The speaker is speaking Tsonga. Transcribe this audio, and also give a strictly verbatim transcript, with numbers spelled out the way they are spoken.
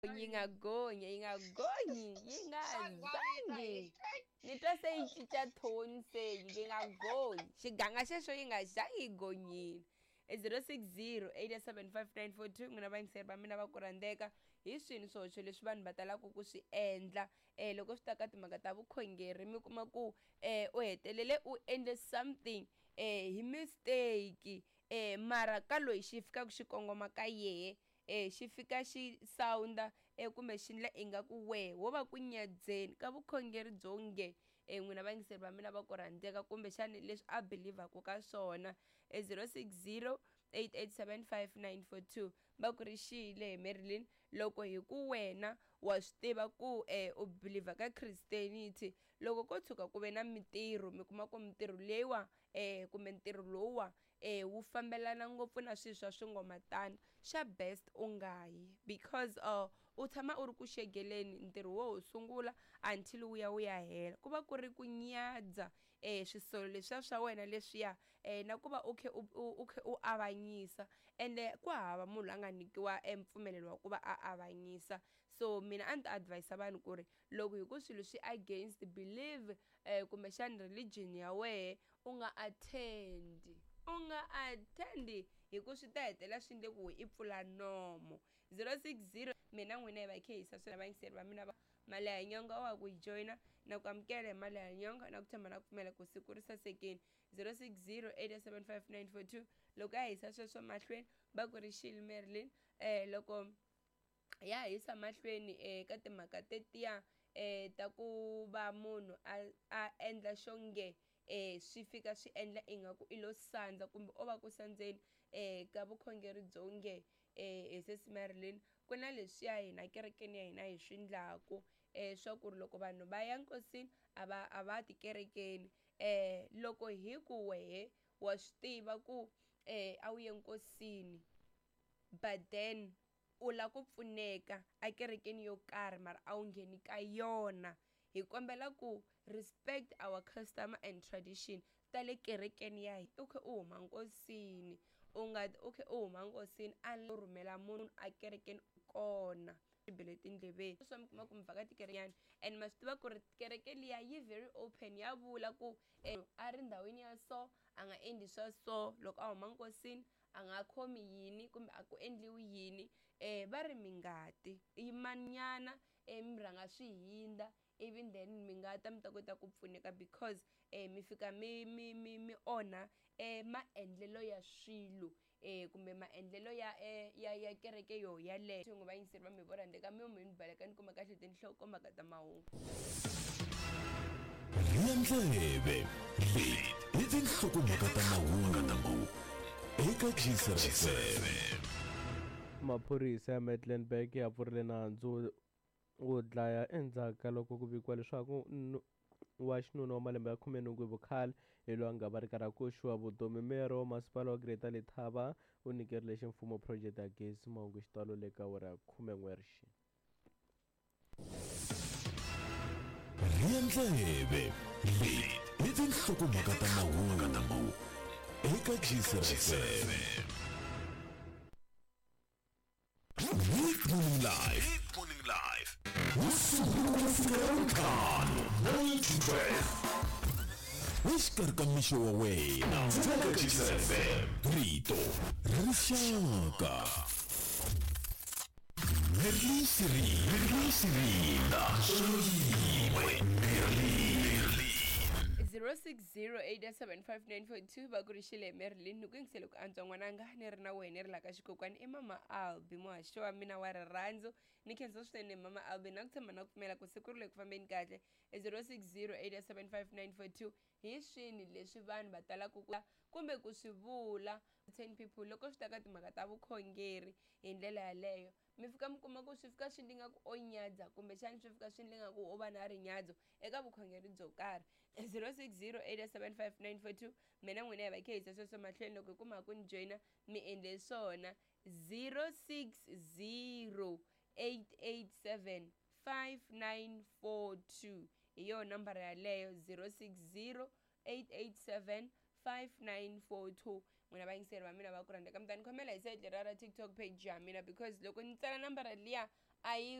Yingagonye, yingagonye, yingazange. Ngitwa seyitshintsha tone se ngingagonyi. Xiganga xexo yi nga zangi yi gonyile. I zero six zero eight seven five nine four two n'wina vayingiseri va mina va ku rhandzeka hi swini swihoxo leswi vanhu va talaka ku swi endla eh loko swi ta ka timhaka ta vukhongeri mi kuma ku eh u hetelele u endle something eh hi mistake eh mara ka loyi xi fikaka xi kongoma ka yehe eh xi fika xi sound eh kumbe xi ndla ingaku wehe wo va ku nyadzeni ka vukhongeri byo nge eh n'wina vayingiseri va mina va ku rhandzeka kumbe xana leswi a believer-ku ka swona e zero six zero eight eight seven five nine four two va ku ri xile Marilyn loko hi ku wena wa swi tiva ku eh u believer ka Christianity loko ko tshuka ku ve na mintirho mi kuma ku mintirho leyiwa eh kumbe ntirho lowuwa eh wu fambelana ngopfu na swilo swa swingomatana xa best u nga yi because uh, u tshama u ri ku xegeleni ntirho wo wu sungula until wu ya wu ya hela ku va ku ri ku nyadza eh swisolo leswiya swa wena leswiya eh na ku va u khe u u khe u avanyisa ende ku hava munhu a nga nyikiwa empfumelelo wa ku va a avanyisa so mina a ni ta advise vanhu ku ri loko hi ku swilo swi against believe eh kumbexana religion ya wehe u nga attend u nga attend hi ku swi ta hetelela swi endle ku i pfula nomo zero six zero mina n'wina hi va hi khe hi yisa swona vayingiseri va mina va mali ya nyonga wa ku yi joyina na ku amukela hi mali ya nyonga na ku tshama na ku pfumela ku siku ri sasekeni zero six zero eight seven five nine four two loko ya hisa sweswo mahlweni va ku ri xile Marilyn eh loko ya hisa mahlweni eka timhaka tetiya eh ta ku va munhu a a endla xonge eh swi fika swi endla ingaku i lo sandza kumbe o va ku sandzeni eh ka vukhongeri byo nge eh sesi Marilyn ku na leswiya hina kerekeni ya hina hi swi ndlaku eh swa ku ri loko vanhu va ya nkosini a va a va ti kerekeni eh loko hi ku wehe wa swi tiva ku eh a wu ye nkosini but then u la ku pfuneka a kerekeni yo karhi mara a wu ngheni ka yona hi kombela ku respect our custom and tradition ta le kerekeni ya hina u khe u huma nkosini u nga u khe u huma nkosini a lo rhumela munhu a kerekeni kona bele tindleveni swa mi kuma ku mi vhaka tikerekeni and ma swi tiva ku ri kereke liya yi very open ya vula ku a ri ndhawini ya so a nga endli swa so loko a huma nkosini a nga khomi yini kumbe a ku endliwi yini eh va ri mi ngati yimanyana eh mi rhanga swi hindza ivi then mi nga ta mi ta kota ku pfuneka because eh mi fika mi mi mi mi onha eh maendlelo ya swilo eh kumbe maendlelo ya eh ya ya kereke yo yaleyo swi ngo va yingiseri va mi vo rhandzeka mi mi ni baleka ni kuma kahle tinhloko mhaka ta mahungu Riendlebe leyi i tinhlokomhaka ta mahungu eka Gisele. Maphorisa ya Mecklenburg ya pfurile nandzu wo dlaya endzhaku ka loko ku vikiwa leswaku wa xinuna wa malembe ya khume nhungu hi vukhale hi loyi a nga va ri karhi a koxiwa vutomi mero wa masipala wa Greta Letaba u nyikerile ximfumo project ya gezi mahungu hi xitalo le ka wera khume n'we rixe Riendlebe leyi i tinhlokomhaka ta mahungu eka Gisele. Week Morning Live. Week Morning Live. Usuku kufika nkhalo ninety twelve. Exikarhi ka mixo wa wena eka Gisele F M. Rito ra rixaka. Merlin Sirina. Merlin Sirina. Soyinwe. Merlin. zero six zero eight seven five nine four two va ku ri xile Marilyn ni ku yingisele ku antswa n'wananga ni ri na wena ni ri la ka xikokwani i mama Albi muhaxi wa mina wa rirhandzu ni khensa swinene mama Albi na ku tshama na ku pfumela ku siku ri le ku fambeni kahle i zero six zero eight seven five nine four two hi swini leswi vanhu va talaka ku kumbe ku swi vula ten people loko swi ta ka timhaka ta vukhongeri hi ndlela yaleyo mi fika mi kuma ku swi fika swi ndli nga ku o nyadza kumbe xana swi fika swi ndli nga ku o va na rinyadzo eka vukhongeri byo karhi zero six zero eight seven five nine four two mina n'wina hi va khe hisa sweswo mahlweni loko hi kuma ku ni joyina mi endle swona zero six zero eight eight seven five nine four two hi yona nambara yaleyo zero six zero eight eight seven five nine four two n'wina vayingiseri va mina va ku rhandzeka mi ta ni khomela hi sayiti ra ra TikTok page ya mina because loko ni tsala nambara liya a yi